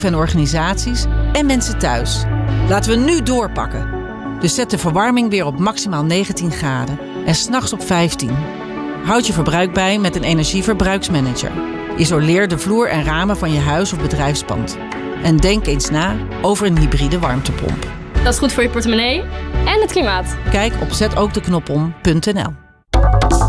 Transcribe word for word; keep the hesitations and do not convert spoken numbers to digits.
en organisaties en mensen thuis. Laten we nu doorpakken. Dus zet de verwarming weer op maximaal negentien graden en 's nachts op vijftien. Houd je verbruik bij met een energieverbruiksmanager. Isoleer de vloer en ramen van je huis of bedrijfspand. En denk eens na over een hybride warmtepomp. Dat is goed voor je portemonnee en het klimaat. Kijk op zet ook de knop om punt n l.